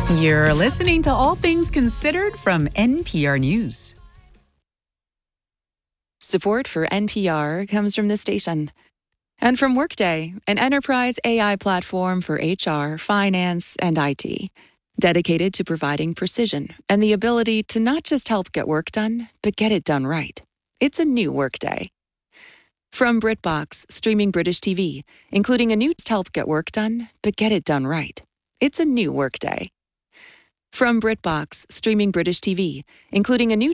You're listening to All Things Considered from NPR News. Support for NPR comes from this station and from Workday, an enterprise AI platform for HR, finance, and IT, dedicated to providing precision and the ability to not just help get work done, but get it done right. It's a new Workday. From BritBox, streaming British TV, including a new to help get work done, but get it done right. It's a new Workday. From BritBox, streaming British TV, including a new